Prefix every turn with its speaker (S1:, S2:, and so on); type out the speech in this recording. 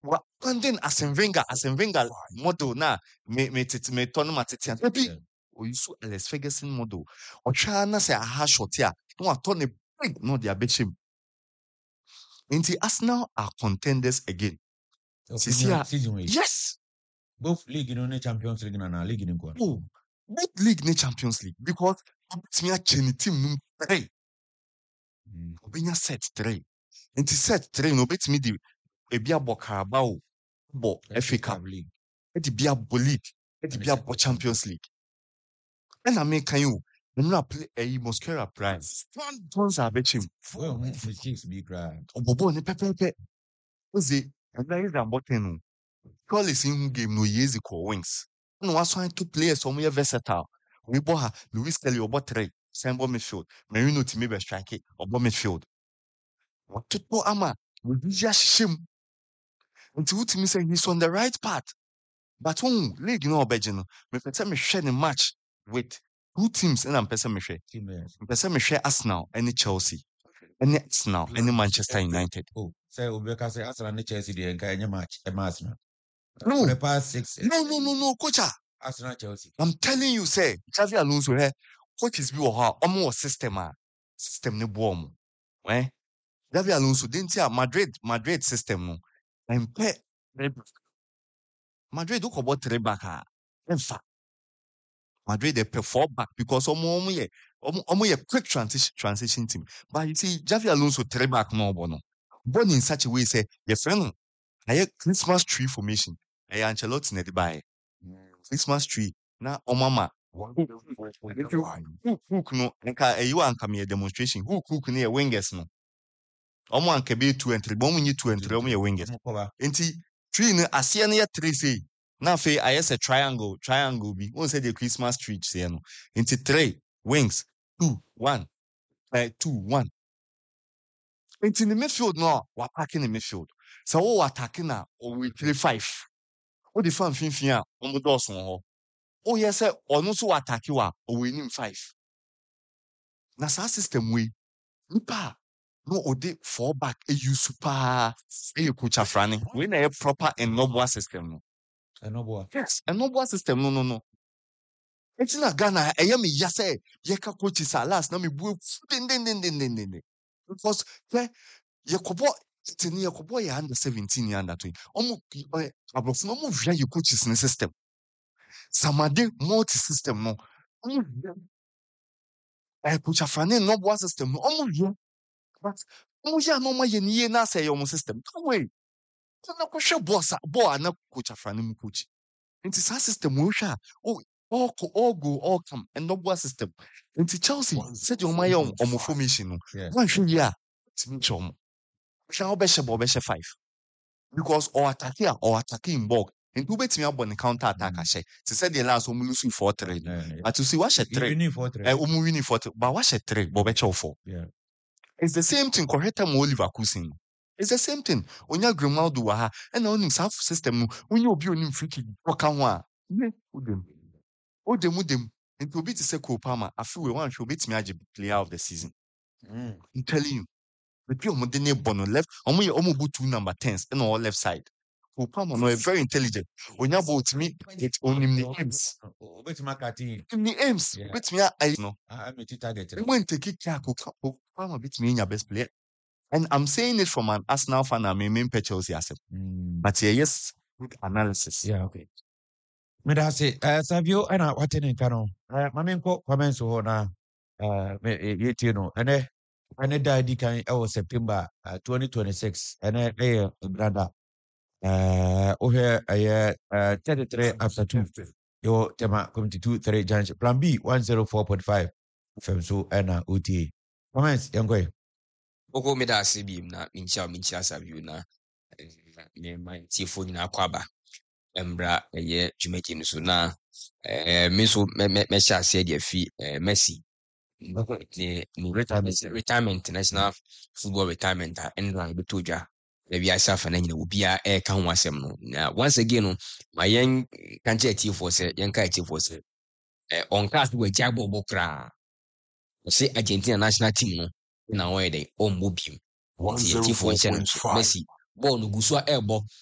S1: And then Arsene Wenger model na me turn matete. Maybe o use Alex Ferguson model. O try na say aha short here. No turn a big no dia betchim. Inti Arsenal are contenders again.
S2: Season way.
S1: Yes.
S2: Both league in Champions League and league in Kwa.
S1: Oh, both league ni Champions League because it's me a team num 3. Obinya set 3. Inti set 3 no bet me di ebi abo Carabao bo FA Cup
S2: League.
S1: Edi bia bo league, edi bia bo Champions League. And I mean, can you play a Mosquera prize? Tons are betting.
S2: Well, the Chiefs be crying.
S1: Obobo ne pepe. Ozi, and there is a button. Call is in game no years equal wings. No, I saw 2 players somewhere versatile. We bought Luis Kelly or 3, Sambo midfield, Merino to maybe strike it or midfield. What to go, Ama? We just shim. Until to me say he's on the right path. But when league no obejeno, me pese me share the match with 2 teams and I'm pese me share. Pese me share Arsenal and Chelsea. And Arsenal and Manchester United.
S2: Oh, say Obeka say Arsenal and Chelsea dey enka match e Arsenal.
S1: No.
S2: For the past 6
S1: No, coach.
S2: Arsenal Chelsea.
S1: I'm telling you, say, Xavi Alonso here, coaches be or almost system ne boom. Eh? Xavi Alonso didn't see Madrid system no. And Madrid do about 3 back. In fact, Madrid they perform back because almost quick transition team. But you see, Xavi Alonso 3 back no bono. Born in such a way, say, your friend, I Christmas tree formation. I Ancelotti ne buy. Christmas tree. Na omama. Who cook no? Nka you anka me a demonstration. Who cook ne wingers no? Omo anka be 2 and 3. But we need 2 and 3. Omo wingers. Enti tree no asia na 3 say. Na fe I a triangle be. Won say the Christmas tree say no. Enti 3 wings 2 1. 2 1. Enti the midfield no, we attacking the midfield. So we attacking na or we 3-5. What the fan finfin a omo do so ho. Oh yes, sir. Ono so attack you or winning 5. Na sa system we nipa no ode 4 back e use super e coach afrani. We na a proper and noble system no. Yes, a noble system no. It's na Ghana e me ya say ye ka coach last na me bu den. Because ye kobo tini ye kobo ye under 17 ye under 20. Omo abrof no mo via ye coaches in system. Samade multi-system no. Coach Afrani no boa system no. But no ma ye na say your system. Come away. So na kwhwe boss na Coach Afrani mu coach. Into sa system we hwa. All go all come and no boa system. Into Chelsea said your my formation no. One hwe ya. Timi chom. Hwa obehye 5. Because or attacking bulk. And who bet me up on the counter attack? I say, to say the last one lose 4-3. But to see what 3. Winning 4-3. But what 3? Bobecho 4.
S2: Yeah.
S1: It's the same thing. Correct mo Oliver Kusin. It's the same thing. Onya Grimaldo wa ha. And on him self system. When you be on him free kick, walk on. Udem. And to be to say Kopama. I feel we want to beat me as player of the season. I'm telling you. The people on the bono left. Omo boot 2 number 10s and all left side. Kopama no very intelligent. When you about me, it's on him the aims. In the aims, bet me I know.
S2: I'm a target.
S1: When take it, Kopama beat me in your best player. And I'm saying it from an Arsenal fan. I mean, Chelsea asset. But yes, good analysis.
S2: Yeah, okay. Me da say, Savio, and I what in Cano. Mammy comments on you know, and I died can September 2026, and I brother. Here, 33 after 2. Your tema committee 2-3 Giants. Plan B 104.5. FM so and OTA. Comments, young boy.
S3: Oko me da CB na mincha Savio na me my tifo na kwaba. Embra ye dwumaki no so na me so me sha se de fi Messi ni retirement national football retirement and na be toja we asafa na nyina obia ka ho asem no na once again no my yen kanche tifo se yen ka tifo se on cast we jabo bokra se Argentina national team no na why dey on mobium tifo Messi ball no guso ebo